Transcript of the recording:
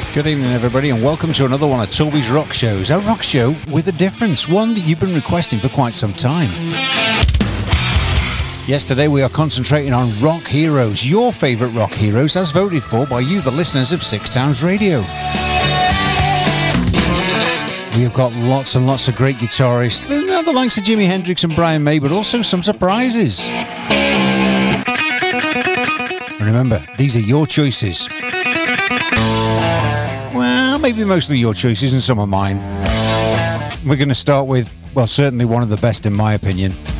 Good evening, everybody, and welcome to another one of Toby's Rock Shows. A rock show with a difference, one that you've been requesting for quite some time. Yesterday, we are concentrating on rock heroes, your favourite rock heroes, as voted for by you, the listeners of Six Towns Radio. We have got lots and lots of great guitarists, the likes of Jimi Hendrix and Brian May, but also some surprises. And remember, these are your choices. Well, maybe mostly your choices and some of mine. We're going to start with, well, certainly one of the best in my opinion.